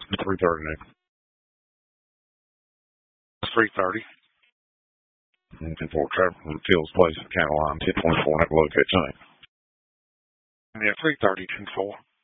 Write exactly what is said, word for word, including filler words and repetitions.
three thirty, Nick. three thirty. ten four, traffic from Phil's place at County Line ten twenty-four, and I can locate Jane. Yeah, three thirty, ten four.